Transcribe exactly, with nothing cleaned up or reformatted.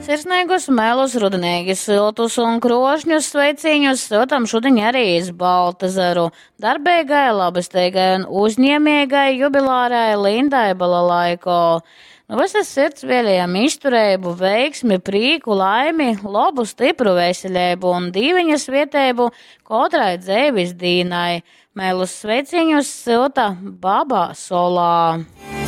Sirsnīgus melus, rudnīgus, siltus un krošņus sveiciņus siltam šodien arī iz Baltazaru. Darbīgai, labestīgai un uzņēmīgai jubilārai Lindai Balalaiko. No visas sirds vēlējam izturēbu, veiksmi, prīku, laimi, labu, stipru veseļību un dīviņas vietēbu katrai dzēvis dīnai. Mēlus sveiciņus silta Babā Solā.